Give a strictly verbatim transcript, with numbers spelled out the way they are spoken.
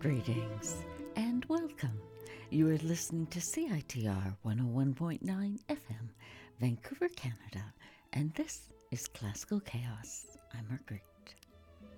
Greetings and welcome. You are listening to C I T R one oh one point nine F M, Vancouver, Canada, and this is Classical Chaos. I'm Margaret.